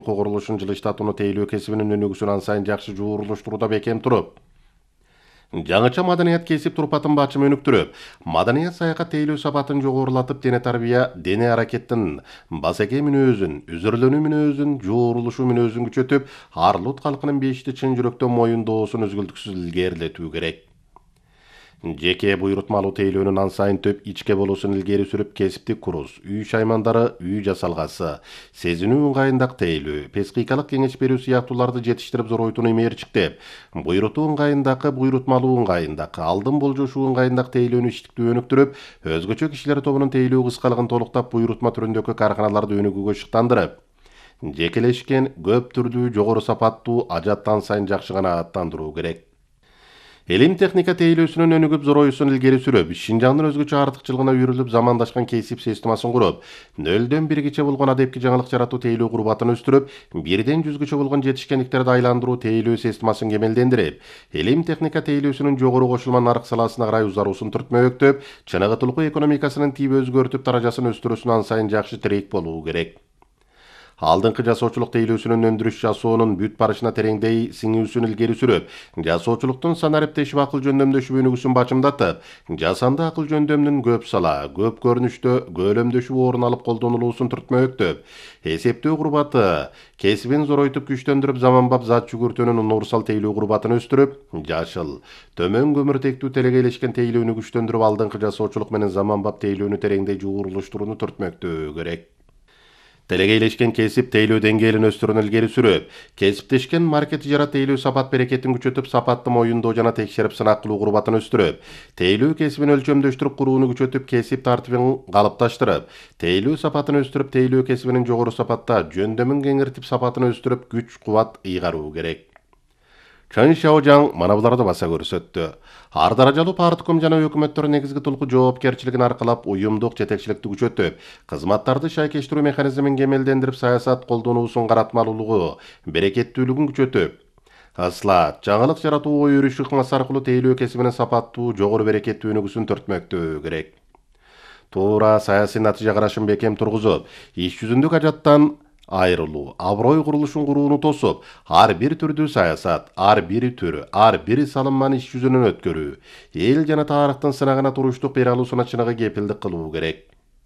Курулушун жылыштатууну тейлөө кесибинин өнүгүүсүн ан сайын жакшы жуурулуштурууда бекем туруп, жаңыча маданият кесип турпатын бачым өнүктүрүп, маданият саякат тейлөө сапатын жогорулатып, дене тарбия, дене аракеттин басеке мүнөзүн, үзүрлөнүү мүнөзүн, жуурулушу мүнөзүн күчөтүп, арлут калкынын бешти чын жүрөктөн моюндоосун үзгүлтүксүз илгерилетүү керек. Жеке буйрутмалуу тейлөөнүн ан сайын төп ичке болуусун илгери сүрүп, кесиптик курус, үй шаймандары, үй жасалгасы, сезинүү ыңгайындак тейлөө, психикалык кеңеш берүү сыяктууларды жетиштирип зоройтууну имээрчиктеп, буйрутуу ыңгайындагы, буйрутмалуу ыңгайындагы, алдын болжошуу ыңгайындагы тейлөөнү иштиктүү өнүктүрүп, өзгөчө кишилер тобунун тейлөө кыскалыгын толуктап, буйрутма түрүндөгү карканаларды өнүгүүгө шыктандырып, жекелешкен, көп түрдүү, жогору сапаттуу, ажатты ан сайын жакшы канааттандыруу керек. Элим техника тейлөөсүнүн өнүгүп зороюусун илгери сүрүп, Шинжаңдын өзгөчө артыкчылыгына үйрүлүп, замандашкан кесип системасын куруп, нөлдөн биргиче болгон адепки жаңылык жаратуу тейлөө курбатын өстүрүп, бирден жүзгүчө болгон жетишкендиктерди айландыруу тейлөө системасын кемелдендирип, элим техника тейлөөсүнүн жогору кошулма нарк саласына карай узаруусун түртмөктөп, чыныгытылгы экономикасынын тип өзгөртүп, даражасын өстүрүүсүн ан сайын жакшы тирек болуу керек. Алдыңкы жасоочулук тейлөөсүнүн өндүрүш жасоонун бүт барышына тереңдей сиңүүсүн илгери сүрүп, жасоочулуктун санариптешип акыл жөндөмдөшүп өнүгүүсүн бачымдатып, жасанды акыл жөндөмдүн көп сала, көп көрүнүштө көлөмдөшүп орун алып колдонулуусун түртмөктөп, эсептөө курбаты кесибин зоройтуп күчтөндүрүп, заманбап зат жүгүртүүнүн универсал тейлөө курбатын өстүрүп, жашыл, төмөн көмүртектүү телегейлешкен тейлөөнү күчтөндүрүп, алдыңкы жасоочулук менен заманбап тейлөөнү тереңдей жуурулуштурууну түртмөктөө керек. Телегейлешкен кесип тейлөө деңгээлин өстүрүүнү илгери сүрүп, кесиптешкен маркет жара тейлөө сапат берекетин күчөтүп, сапатты моюндоо жана текшерип сынак кылуу курбатын өстүрүп, тейлөө кесибин өлчөмдөштүрүп, курууну күчөтүп, кесип тартибин калыпташтырып, тейлөө сапатын өстүрүп, тейлөө кесибинин жогору сапатта жөндөмүн кеңиртип, сапатын өстүрүп, күч кубат ыйгаруу керек. Чын Шаожаң мана буларды баса көрсөттү. Ар даражалуу партком жана өкмөттөр негизги тулку жоопкерчилигин аркалап, уюмдук жетекчиликти күчөтүп, кызматтарды шайкештирүү механизмин кемелдендирип, саясат колдонуусун каратмалуулугу, берекеттүүлүгүн күчөтүп, ыслаат, жаңылык жаратуу ой өрүш ыкмасы аркылуу тейлөө кесибинин сапаттуу, жогору берекеттүү өнүгүүсүн түртмөктөө керек. Туура саясий натыйжа карашын бекем тургузуп, иш жүзүндөгү ажаттан айрылуу, аброй курулушун курууну тосуп, ар бир түрдүү саясат, ар бир түр, ар бир салымманы иш жүзүнөн өткөрүү, эл жана тарыхтын сынагына туруштук бере алуусуна чыныгы кепилдик кылуу керек.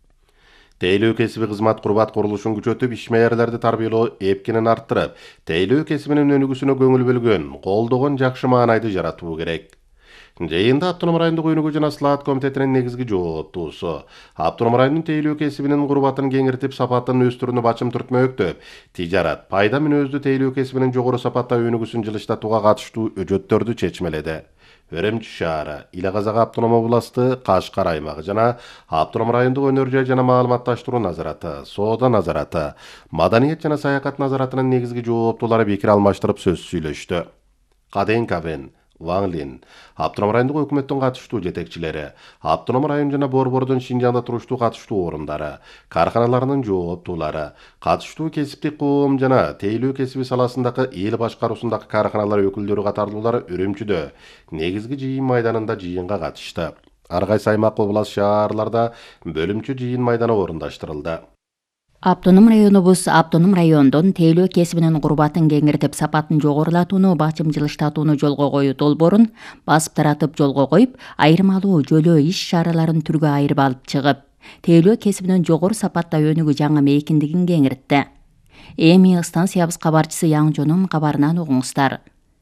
Тейлөө кесиби кызмат курбат курулушун күчөтүп, ишмерлерди тарбиялоо эпкинин арттырып, тейлөө кесибинин өнүгүүсүнө көңүл бөлгөн, колдогон жакшы маанайды жаратуу керек. Жыйында Автоном райондук өнүгүү жана слаат комитетинин негизги жооптуусу, Автоном районунун тейлөө кесибинин курбатын кеңиртип, сапатын өстүрүүнү бачым түртмөктөп, тижарат, пайда мүнөздүү тейлөө кесибинин жогору сапатта өнүгүүсүн жылыштатууга катыштуу өжөттөрдү чечмеледи. Өрөмчү шаары, Ила Казак автоном областы, Кашкар аймагы жана Автоном райондук өнөр жай жана маалыматташтыруу назараты, соода назараты, маданият жана саякат назаратынын негизги жооптуулары пикир алмаштырып сөз сүйлөштү. Каден Кавен, Ван Лин, Автоном райондук өкмөттүн катыштуу жетекчилери, Автоном район жана Борбордун Шинжаңда туруштуу катыштуу орундары, карканаларынын жооптуулары, катыштуу кесиптик коом жана тейлөө кесиби саласындагы эл башкаруусундагы карканалар өкүлдөрү катарлуулары Үрүмчүдө негизги жыйын майданында жыйынга катышты. Ар кайсы аймак, област, шаарларда бөлүмчө жыйын майданы орундаштырылды. Автоном районубуз автоном райондон тейлөө кесибинин курбатын кеңиртип, сапатын жогорулатууну, бачым жылыштатууну жолго коюу долбоорун басып таратып жолго коюп, айырмалуу жөлөө иш чараларын түргө айырып алып чыгып, тейлөө кесибинин жогору сапатта өнүгүү жаңы мейкиндигин кеңиртти. Эми станциябыз кабарчысы Яң Жоном кабарынан угуңуздар.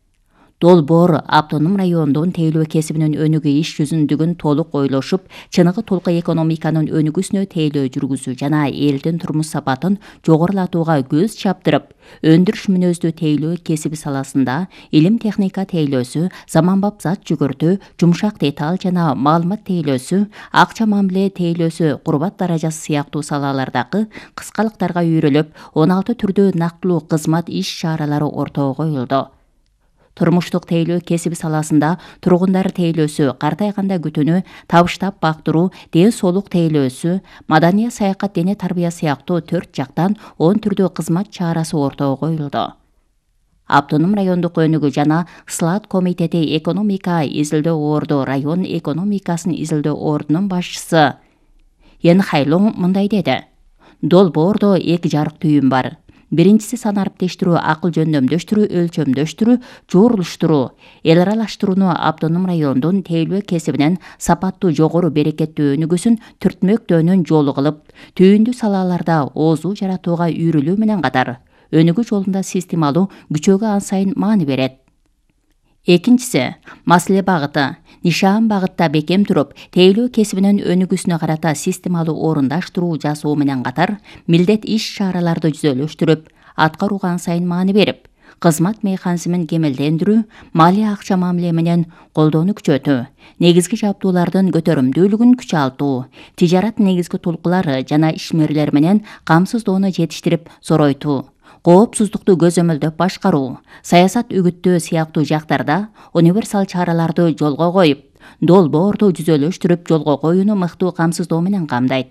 Долбоор автоном райондун тейлөө кесибинин өнүгүү иш жүзүндүгүн толук ойлошуп, чыныгы толку экономиканын өнүгүүсүнө тейлөө жүргүзүү жана элдин турмуш сапатын жогорулатууга көз чаптырып, өндүрүш мүнөздүү тейлөө кесиби саласында илим техника тейлөөсү, заманбап зат жүгүртүү, жумшак деталь жана маалымат тейлөөсү, акча мамиле тейлөөсү, курбат даражасы сыяктуу салалардагы кыскалыктарга үйрөлүп, 16 түрдүү нактылуу кызмат иш чаралары ортого коюлду. Турмуштук тейлөө кесиби саласында тургундар тейлөөсү, картайганда күтүүнү, табыштап бактыруу, ден соолук тейлөөсү, маданият саякат, дене тарбия сыяктуу 4 жактан 10 түрдүү кызмат чарасы ортого коюлду. Автоном райондук өнүгүү жана слаат комитети экономика изилдөө орду район экономикасын изилдөө ордунун башчысы Ен Хайлоң мындай деди. Долбоордо 2 жарык түйүн бар. Биринчиси сан ариптештирүү, акыл жөндөмдөштүрүү, өлчөмдөштүрүү, жуурулуштуруу. Эл аралаштырууну автоном райондун тейлөө кесибинен сапаттуу жогору берекеттүү өнүгүүсүн түртмөктөөнүн жолу кылып, түйүндүү салааларда оозу жаратууга үйрүлүү менен катар өнүгүү жолунда системалуу күчөөгө ан сайын маани берет. Экинчиси, маселе багыты. Нишан багытта бекем туруп, тейлөө кесибинин өнүгүүсүнө карата системалуу орундаштыруу жасоо менен катар, милдет иш чараларды жүзөлөштүрүп, аткарууга ан сайын маани берип, кызмат механизмин кемелдендирүү, малия акча мамиле менен колдоону күчөтүү, негизги жабдуулардын көтөрүмдүүлүгүн күчалтуу, тижарат негизги тулкулары жана ишмерлер менен камсыздоону жетиштирип зоройтуу, коопсуздукту көзөмөлдөп башкаруу, саясат үгүттөө сыяктуу жактарда универсал чараларды жолго коюп, долбоорду жүзөлөштүрүп жолго коюуну мыктуу камсыздоо менен камдайт.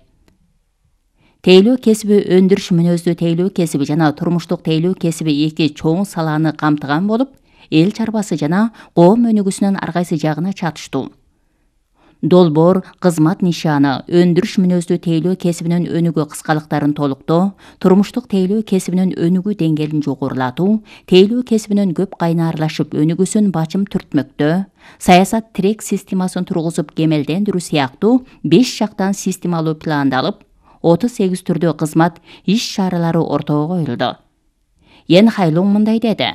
Тейлөө кесиби өндүрүш мүнөздүү тейлөө кесиби жана турмуштук тейлөө кесиби эки чоң салааны камтыган болуп, эл чарбасы жана коом өнүгүүсүнүн ар кайсы жагына чатыштуу. Долбоор, кызмат нишаны, өндүрүш мүнөздүү тейлөө кесибинин өнүгүү кыскалыктарын толуктоо, турмуштук тейлөө кесибинин өнүгүү деңгээлин жогорулатуу, тейлөө кесибинин көп кайнарлашып өнүгүүсүн бачым түртмөктөө, саясат тирек системасын тургузуп кемелдендирүү сыяктуу 5 жактан системалуу пландалып, 38 түрдүү кызмат иш чаралары ортого коюлду. Ен Хайлун мындай деди: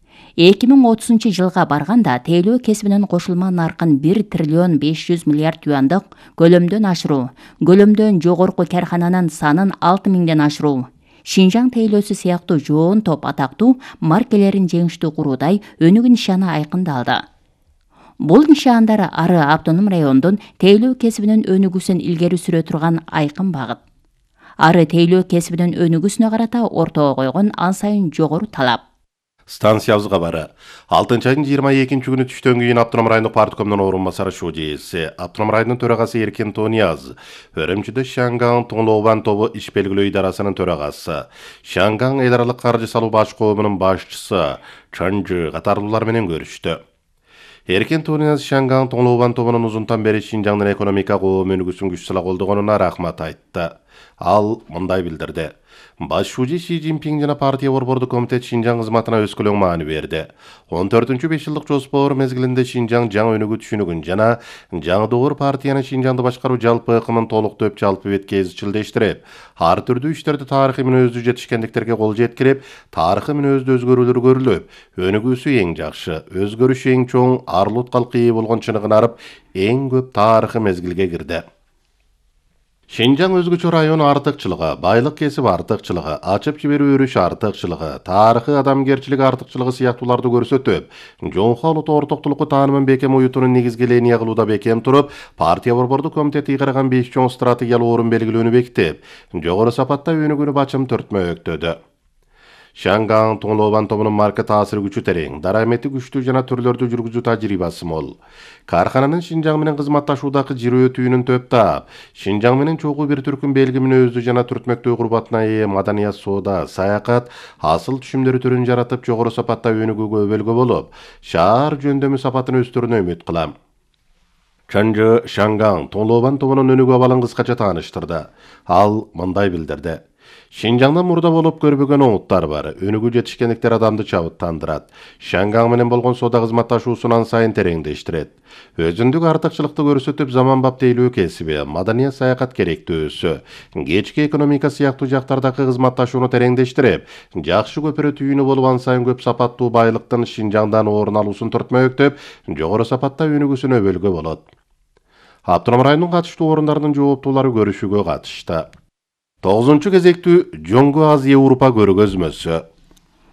2030 жылга барганда тейлөө кесибинин кошулма наркын 1 триллион 500 миллиард юандык көлөмдөн ашыруу, көлөмдөн жогорку кархананын санын 6000ден ашыруу, Шинжаң тейлөөсү сыяктуу жоон топ атактуу маркелерин жеңиштүү куруудай өнүгүү нишаны айкындалды. Бул нишандар ары автоном райондун тейлөө кесибинин өнүгүүсүн илгери сүрө турган айкын багыт. Ары тейлөө кесибинин өнүгүүсүнө карата ортого койгон ан сайын жогору талап. Станциябыз кабары. 6 айдын 22 күнү түштөн кийин Автоном райондук парткомдун орун басары ШУЖС, Автоном районунун төрагасы Эркен Тонияз, Өрөмчүдө Шаңгаң Тоңлообан тобу иш белгилөө идарасынын төрагасы, Шаңгаң эл аралык каржы салуу баш коомунун башчысы Чанжы катарлуулар менен көрүштү. Эркен Тонияз Шаңгаң Тоңлообан тобунун узунтан бери Шинжаңдын экономика коом өнүгүүсүн күч сала колдогонуна рахмат айтты. Ал мындай билдирди: Баш шужи Си Цзиньпин жана партия борбордук комитет Шинжаң кызматына өскөлөң маани берди. 14-5 жылдык жоспор мезгилинде Шинжаң жаңы өнүгүү түшүнүгүн жана жаңы доор партияны Шинжаңды башкаруу жалпы ыкымын толуктоп жалпы бетке изчилдештирип, ар түрдүү иштерди тарыхый мүнөздүү жетишкендиктерге кол жеткирип, тарыхый мүнөздүү өзгөрүүлөр көрүлүп, өнүгүүсү эң жакшы, өзгөрүшү эң чоң, арлы уткалыкка ээ болгон чыныгын арып, эң көп тарыхый мезгилге кирди. Шинжаң өзгөчө район артыкчылыгы, байлык кесип артыкчылыгы, ачып жиберүү өрүш артыкчылыгы, тарыхый адамгерчилик артыкчылыгы сыяктууларды көрсөтүп, жоңхо улут ортоктулукку таанымын бекем уютуунун негизги линия кылууда бекем туруп, партия борбордук комитети караган 5 чоң стратегиялык орун белгилөөнү бекитип, жогору сапатта өнүгүүнү бачым түртмөктөдү. Шаңгаң Тоңлообан тобунун марка таасиры күчү терең, дарамети күчтүү жана түрлөрдү жүргүзүү тажрыйбасы мол. Кархананын Шинжаң менен кызматташуудагы жирөө түйүнүн төп таап, Шинжаң менен чогуу бир түркүн белги мүнөздүү жана түртмөктүү курбатына ээ маданият, соода, саякат, асыл түшүмдөр түрүн жаратып жогору сапатта өнүгүүгө өбөлгө болуп, шаар жөндөмү сапатын өстүрүүнү үмүт кылам. Чанжы Шаңгаң Тоңлообан тобунун өнүгүү абалын кыскача тааныштырды. Ал мындай билдирди: Шинжаңда мурда болуп көрбөгөн оңуттар бар. Өнүгүү жетишкендиктер адамды чабыттандырат. Шаңгаң менен болгон соода кызматташуусун ан сайын тереңдештирет. Өзүндүк артыкчылыкты көрсөтүп, заманбап тейлөө кесиби, маданият, саякат керектөөсү, кечки экономика сыяктуу жактардагы кызматташууну тереңдештирип, жакшы көпүрө түйүнү болуп ан сайын көп сапаттуу байлыктын Шинжаңдан орун алуусун түртмөктөп, жогору сапатта өнүгүүсүнө өбөлгө болот. Автоном районунун катыштуу орундарынын жооптуулары көрүшүүгө катышты. 9 кезектүү Жоңго Азия Европа көргөзмөсү